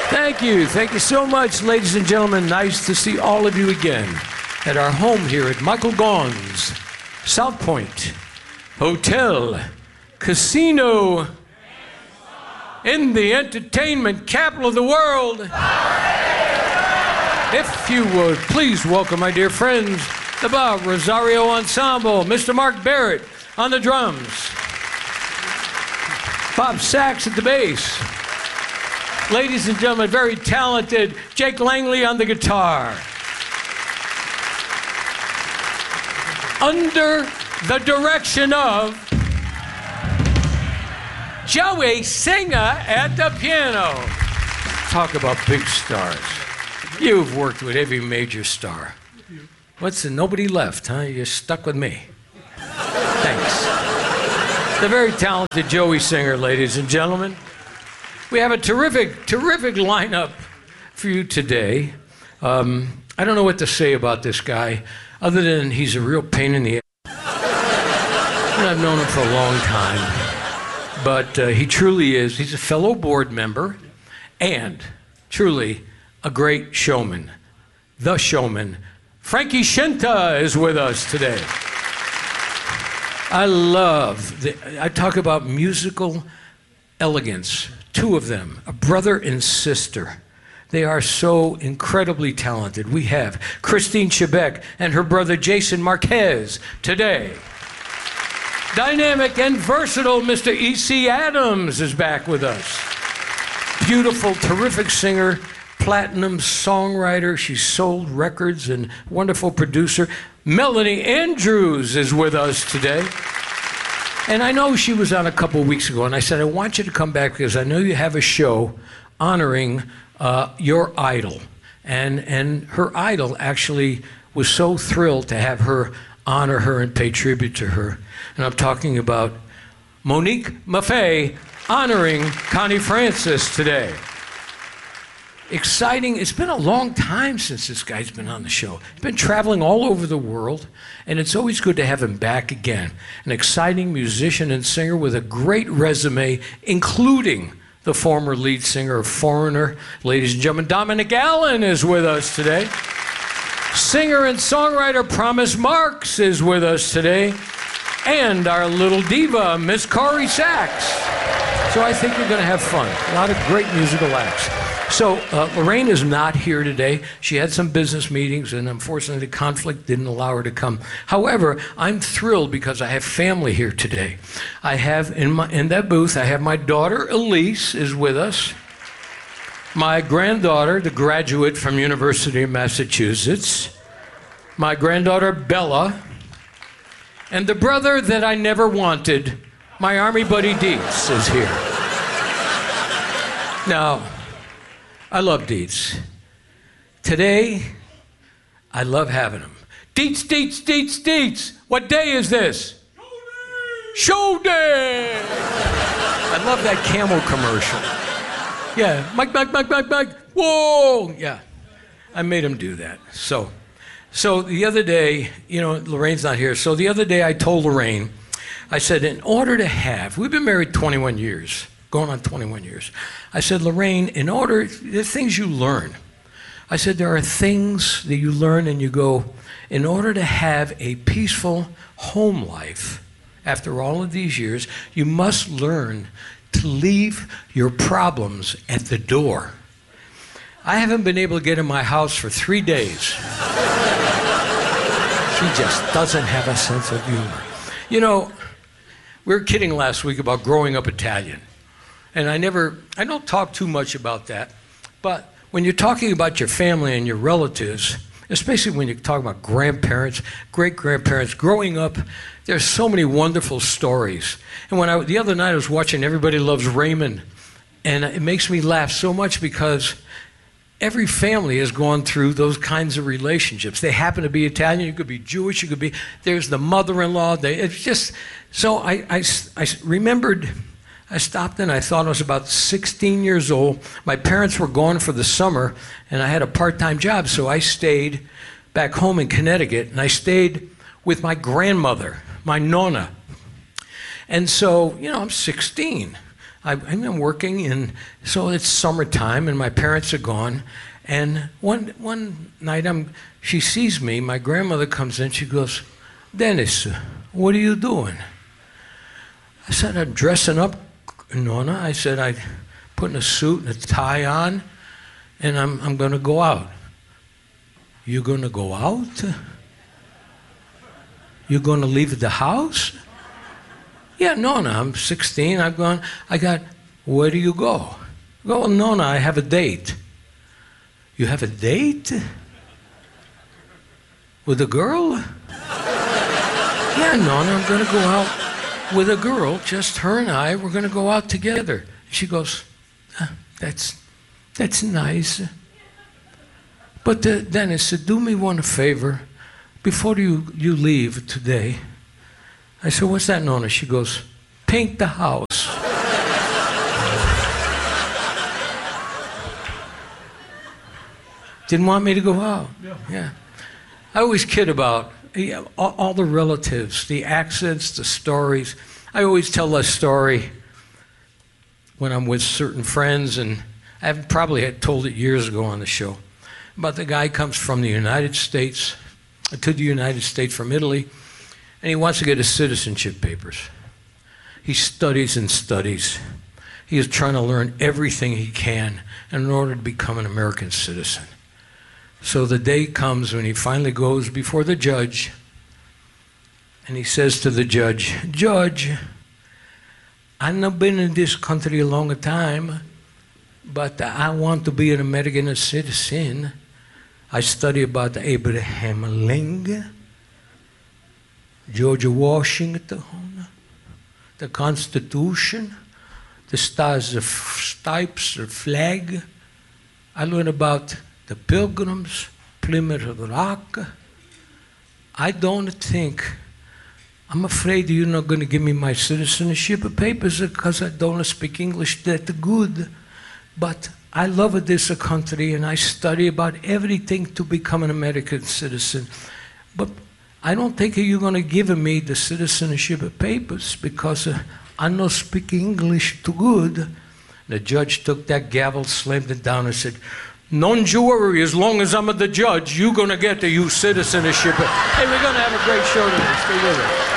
Thank you. Thank you so much, ladies and gentlemen. Nice to see all of you again at our home here at Michael Gaughan's South Point Hotel Casino in the entertainment capital of the world. If you would please welcome my dear friends, the Bob Rosario Ensemble, Mr. Mark Barrett on the drums, Bob Sachs at the bass, ladies and gentlemen, very talented Jake Langley on the guitar. Under the direction of Joey Singer at the piano. Talk about big stars. You've worked with every major star. Nobody left, huh? You're stuck with me. Thanks. The very talented Joey Singer, ladies and gentlemen. We have a terrific lineup for you today. I don't know what to say about this guy, other than he's a real pain in the ass. And I've known him for a long time. But he truly is. He's a fellow board member and truly a great showman. The showman. Frankie Scinta is with us today. I talk about musical elegance. Two of them, a brother and sister. They are so incredibly talented. We have Christine Chebec and her brother Jason Marquez today. Dynamic and versatile Mr. E.C. Adams is back with us. Beautiful, terrific singer, platinum songwriter. She's sold records and wonderful producer. Melanie Andrews is with us today. And I know she was on a couple weeks ago, and I said, I want you to come back because I know you have a show honoring your idol. And her idol actually was so thrilled to have her honor her and pay tribute to her. And I'm talking about Monique Maffei honoring Connie Francis today. Exciting. It's been a long time since this guy's been on the show. He's been traveling all over the world, and it's always good to have him back again. An exciting musician and singer with a great resume, including the former lead singer of Foreigner. Ladies and gentlemen, Dominic Allen is with us today. Singer and songwriter Promise Marks is with us today. And our little diva, Miss Corey Sachs. So I think you're going to have fun. A lot of great musical acts. So Lorraine is not here today. She had some business meetings, and unfortunately the conflict didn't allow her to come. However, I'm thrilled because I have family here today. I have in that booth, I have my daughter Elise is with us. My granddaughter, the graduate from University of Massachusetts. My granddaughter Bella. And the brother that I never wanted, my Army buddy Dietz is here. Now, I love Dietz. Today, I love having him. Dietz, Dietz, Dietz, Dietz. What day is this? Show day! I love that Camel commercial. Yeah, Mike, Mike, Mike, Mike, Mike. Whoa! Yeah, I made him do that. So the other day, Lorraine's not here. So the other day I told Lorraine, I said, in order to have, we've been married 21 years. Going on 21 years. I said, Lorraine, there's things you learn. I said, there are things that you learn and you go, in order to have a peaceful home life, after all of these years, you must learn to leave your problems at the door. I haven't been able to get in my house for 3 days. She just doesn't have a sense of humor. We were kidding last week about growing up Italian. And I don't talk too much about that, but when you're talking about your family and your relatives, especially when you're talking about grandparents, great-grandparents, growing up, there's so many wonderful stories. And the other night I was watching Everybody Loves Raymond, and it makes me laugh so much because every family has gone through those kinds of relationships. They happen to be Italian, you could be Jewish, there's the mother-in-law, it's just, so I remembered. I stopped and I thought I was about 16 years old. My parents were gone for the summer and I had a part-time job, so I stayed back home in Connecticut and I stayed with my grandmother, my nonna. And so, I'm 16. I've been working, and so it's summertime, and my parents are gone. And one night, she sees me. My grandmother comes in. She goes, "Dennis, what are you doing?" I said, "I'm dressing up, Nona." I said, "I'm putting a suit and a tie on, and I'm going to go out." "You going to go out? You going to leave the house?" "Yeah, Nona, I'm 16. Where do you go?" I go, "Well, Nona, I have a date." "You have a date? With a girl?" "Yeah, Nona, I'm going to go out with a girl, just her and I. We're going to go out together." She goes, that's nice. But Dennis, do me one favor. Before you leave today. I said, "What's that, Nona?" She goes, "Paint the house." Didn't want me to go out. Yeah. I always kid about all the relatives, the accents, the stories. I always tell a story when I'm with certain friends, and I've probably had told it years ago on the show, about the guy comes from the United States, to the United States from Italy, and he wants to get his citizenship papers. He studies and studies. He is trying to learn everything he can in order to become an American citizen. So the day comes when he finally goes before the judge, and he says to the judge, "Judge, I've not been in this country a long time, but I want to be an American citizen. I study about Abraham Lincoln, George Washington, the Constitution, the Stars of Stripes, the flag. I learn about the Pilgrims, Plymouth Rock. I don't think, I'm afraid you're not going to give me my citizenship papers because I don't speak English that good. But I love this country, and I study about everything to become an American citizen. But I don't think you're going to give me the citizenship papers because I don't speak English too good." The judge took that gavel, slammed it down, and said, "Don't you worry, as long as I'm the judge, you're going to get the citizenship." Hey, we're going to have a great show today. Stay with us.